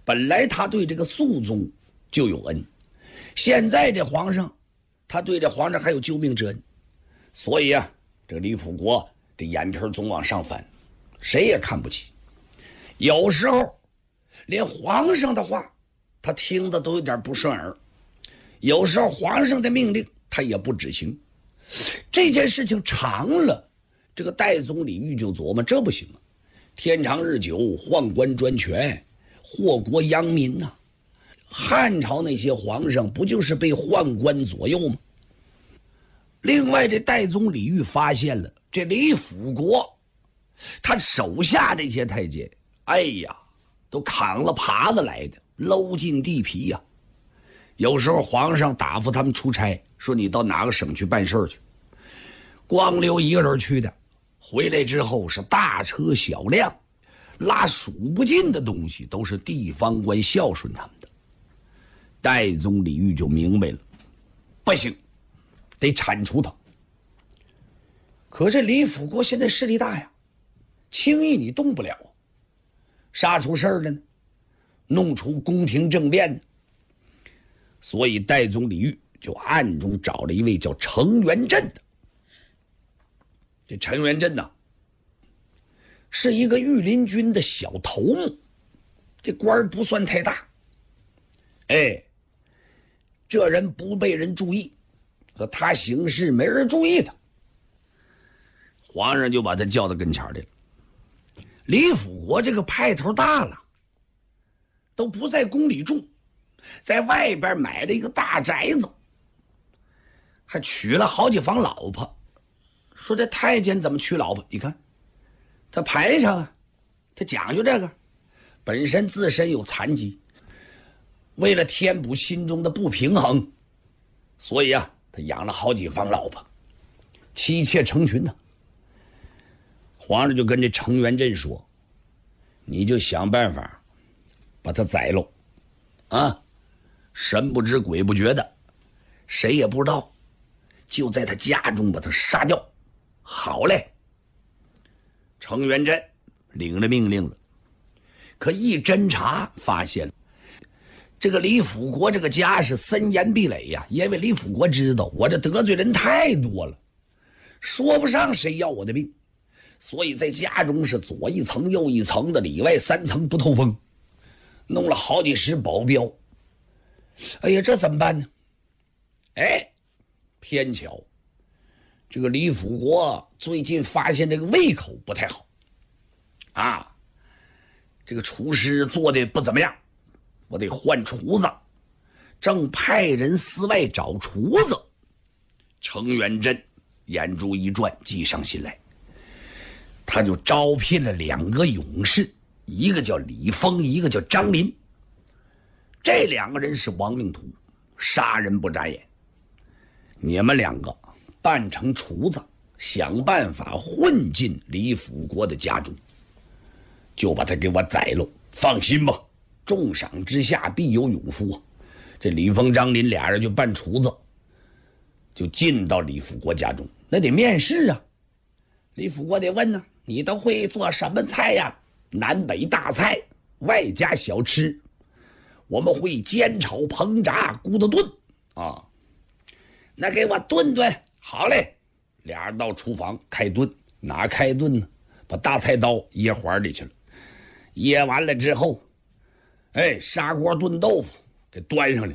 本来他对这个肃宗就有恩，现在这皇上他对这皇上还有救命之恩，所以啊，这个李辅国这眼皮总往上翻，谁也看不起。有时候连皇上的话他听的都有点不顺耳，有时候皇上的命令他也不执行。这件事情长了，这个代宗李煜就琢磨，这不行啊，天长日久，宦官专权，祸国殃民呐。汉朝那些皇上不就是被宦官左右吗？另外这代宗李煜发现了这李辅国他手下这些太监，哎呀，都扛了耙子来的，搂进地皮呀。有时候皇上打发他们出差，说你到哪个省去办事去，光留一个人去的，回来之后是大车小辆，拉数不尽的东西，都是地方官孝顺他们的。代宗李煜就明白了，不行，得铲除他。可这李辅国现在势力大呀，轻易你动不了，啥出事了呢？弄出宫廷政变呢。所以代宗李煜就暗中找了一位叫程元振的。这程元振呢，是一个御林军的小头目，这官不算太大。哎，这人不被人注意，和他行事没人注意他，皇上就把他叫到跟前来了。李辅国这个派头大了，都不在宫里住，在外边买了一个大宅子，还娶了好几房老婆。说这太监怎么娶老婆？你看他牌上啊，他讲究这个，本身自身有残疾，为了填补心中的不平衡，所以啊，他养了好几房老婆，妻妾成群呢。皇上就跟这程元振说，你就想办法把他宰了啊，神不知鬼不觉的，谁也不知道，就在他家中把他杀掉。好嘞，程元振领了命令了。可一侦查发现，这个李辅国这个家是森严壁垒呀，因为李辅国知道我这得罪人太多了，说不上谁要我的命，所以在家中是左一层右一层的，里外三层不透风，弄了好几十保镖。哎呀，这怎么办呢？哎，偏巧这个李辅国最近发现这个胃口不太好啊，这个厨师做的不怎么样，我得换厨子，正派人司外找厨子。程元振眼珠一转，计上心来，他就招聘了2个勇士，一个叫李丰，一个叫张林。这2个人是亡命徒，杀人不眨眼。你们2个扮成厨子，想办法混进李辅国的家中，就把他给我宰了。放心吧，重赏之下必有勇夫啊。这李丰张林俩人就扮厨子，就进到李辅国家中。那得面试啊，李辅国得问呢，你都会做什么菜呀？南北大菜外加小吃，我们会煎炒烹炸咕嘟炖啊。那给我炖炖。好嘞，俩人到厨房开炖。哪开炖呢？把大菜刀掖环里去了，掖完了之后，哎，砂锅炖豆腐给端上来了，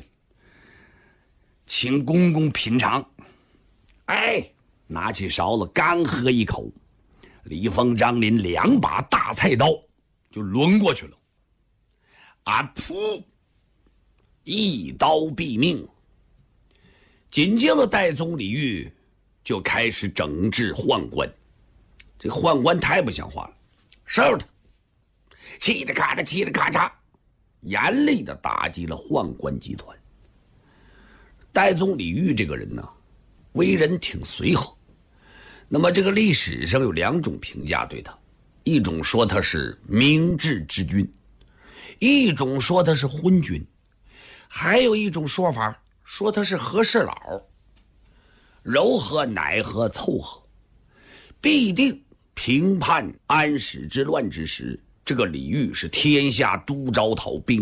请公公品尝。哎，拿起勺子刚喝一口，李丰张林2把大菜刀就抡过去了，啊噗，一刀毙命。紧接着代宗李煜就开始整治宦官。这个宦官太不像话了，收他，嘁哩咔嚓嘁哩咔嚓，严厉的打击了宦官集团。代宗李煜这个人呢，为人挺随和。那么这个历史上有2种评价对他，一种说他是明智之君，一种说他是昏君，还有一种说法说他是和事佬，柔和乃和凑合。必定平叛安史之乱之时，这个李煜是天下都招讨兵